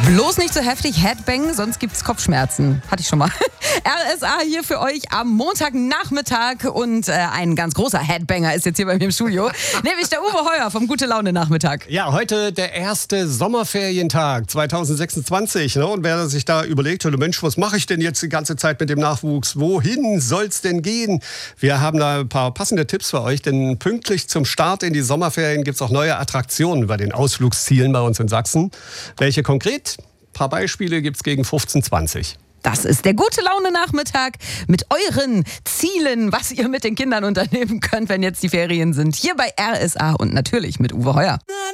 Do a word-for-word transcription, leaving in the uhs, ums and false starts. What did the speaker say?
Bloß nicht so heftig Headbang, sonst gibt's Kopfschmerzen. Hatte ich schon mal. R S A hier für euch am Montagnachmittag und äh, ein ganz großer Headbanger ist jetzt hier bei mir im Studio, nämlich der Uwe Heuer vom Gute-Laune-Nachmittag. Ja, heute der erste Sommerferientag zwanzig sechsundzwanzig. Ne? Und wer sich da überlegt, Mensch, was mache ich denn jetzt die ganze Zeit mit dem Nachwuchs? Wohin soll's denn gehen? Wir haben da ein paar passende Tipps für euch, denn pünktlich zum Start in die Sommerferien gibt's auch neue Attraktionen bei den Ausflugszielen bei uns in Sachsen. Welche konkret? Ein paar Beispiele gibt's gegen fünfzehn Uhr zwanzig. Das ist der Gute-Laune-Nachmittag mit euren Zielen, was ihr mit den Kindern unternehmen könnt, wenn jetzt die Ferien sind. Hier bei R S A und natürlich mit Uwe Heuer.